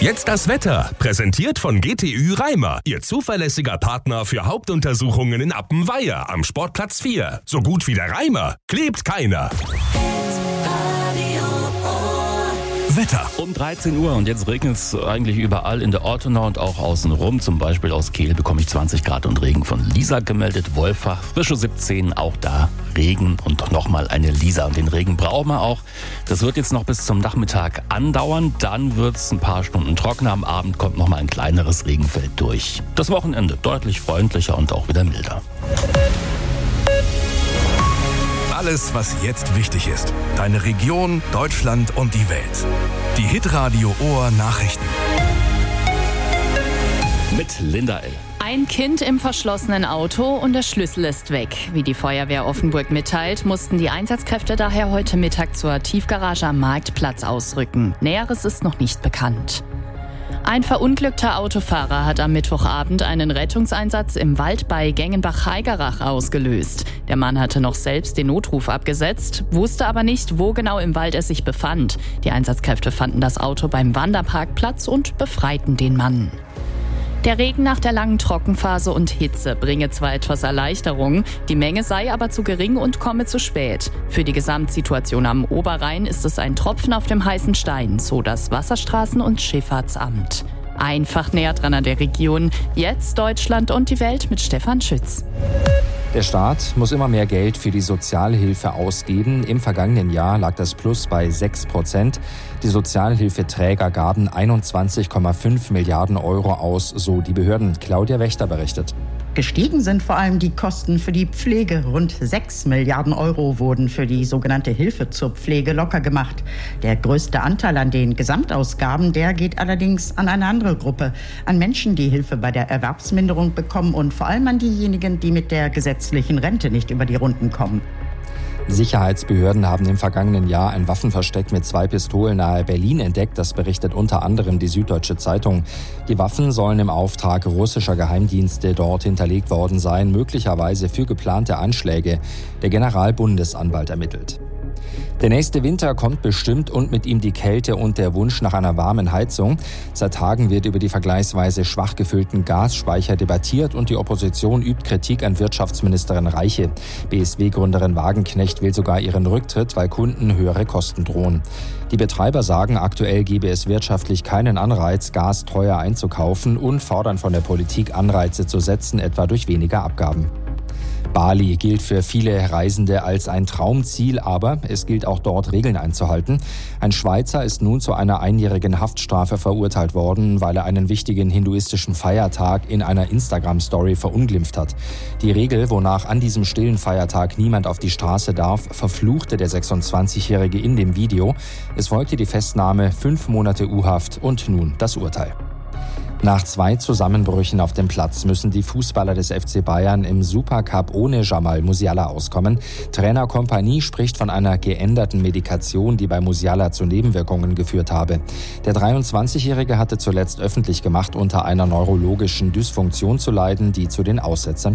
Jetzt das Wetter, präsentiert von GTÜ Reimer, Ihr zuverlässiger Partner für Hauptuntersuchungen in Appenweier am Sportplatz 4. So gut wie der Reimer, klebt keiner. Wetter. Um 13 Uhr und jetzt regnet es eigentlich überall in der Ortenau und auch außenrum. Zum Beispiel aus Kehl bekomme ich 20 Grad und Regen von Lisa gemeldet. Wolfach, frische 17, auch da Regen und nochmal eine Lisa. Und den Regen brauchen wir auch. Das wird jetzt noch bis zum Nachmittag andauern. Dann wird es ein paar Stunden trockener. Am Abend kommt nochmal ein kleineres Regenfeld durch. Das Wochenende deutlich freundlicher und auch wieder milder. Alles, was jetzt wichtig ist. Deine Region, Deutschland und die Welt. Die Hitradio Ohr Nachrichten. Mit Linda L. Ein Kind im verschlossenen Auto und der Schlüssel ist weg. Wie die Feuerwehr Offenburg mitteilt, mussten die Einsatzkräfte daher heute Mittag zur Tiefgarage am Marktplatz ausrücken. Näheres ist noch nicht bekannt. Ein verunglückter Autofahrer hat am Mittwochabend einen Rettungseinsatz im Wald bei Gengenbach-Heigerach ausgelöst. Der Mann hatte noch selbst den Notruf abgesetzt, wusste aber nicht, wo genau im Wald er sich befand. Die Einsatzkräfte fanden das Auto beim Wanderparkplatz und befreiten den Mann. Der Regen nach der langen Trockenphase und Hitze bringe zwar etwas Erleichterung, die Menge sei aber zu gering und komme zu spät. Für die Gesamtsituation am Oberrhein ist es ein Tropfen auf dem heißen Stein, so das Wasserstraßen- und Schifffahrtsamt. Einfach näher dran an der Region. Jetzt Deutschland und die Welt mit Stefan Schütz. Der Staat muss immer mehr Geld für die Sozialhilfe ausgeben. Im vergangenen Jahr lag das Plus bei 6%. Die Sozialhilfeträger gaben 21,5 Milliarden Euro aus, so die Behörden. Claudia Wächter berichtet. Gestiegen sind vor allem die Kosten für die Pflege. Rund 6 Milliarden Euro wurden für die sogenannte Hilfe zur Pflege locker gemacht. Der größte Anteil an den Gesamtausgaben, der geht allerdings an eine andere Gruppe. An Menschen, die Hilfe bei der Erwerbsminderung bekommen und vor allem an diejenigen, die mit der gesetzlichen Rente nicht über die Runden kommen. Sicherheitsbehörden haben im vergangenen Jahr ein Waffenversteck mit 2 Pistolen nahe Berlin entdeckt. Das berichtet unter anderem die Süddeutsche Zeitung. Die Waffen sollen im Auftrag russischer Geheimdienste dort hinterlegt worden sein, möglicherweise für geplante Anschläge. Der Generalbundesanwalt ermittelt. Der nächste Winter kommt bestimmt und mit ihm die Kälte und der Wunsch nach einer warmen Heizung. Seit Tagen wird über die vergleichsweise schwach gefüllten Gasspeicher debattiert und die Opposition übt Kritik an Wirtschaftsministerin Reiche. BSW-Gründerin Wagenknecht will sogar ihren Rücktritt, weil Kunden höhere Kosten drohen. Die Betreiber sagen, aktuell gebe es wirtschaftlich keinen Anreiz, Gas teuer einzukaufen und fordern von der Politik Anreize zu setzen, etwa durch weniger Abgaben. Bali gilt für viele Reisende als ein Traumziel, aber es gilt auch dort Regeln einzuhalten. Ein Schweizer ist nun zu einer 1-jährigen Haftstrafe verurteilt worden, weil er einen wichtigen hinduistischen Feiertag in einer Instagram-Story verunglimpft hat. Die Regel, wonach an diesem stillen Feiertag niemand auf die Straße darf, verfluchte der 26-Jährige in dem Video. Es folgte die Festnahme, 5 Monate U-Haft und nun das Urteil. Nach 2 Zusammenbrüchen auf dem Platz müssen die Fußballer des FC Bayern im Supercup ohne Jamal Musiala auskommen. Trainer Kompany spricht von einer geänderten Medikation, die bei Musiala zu Nebenwirkungen geführt habe. Der 23-Jährige hatte zuletzt öffentlich gemacht, unter einer neurologischen Dysfunktion zu leiden, die zu den Aussetzern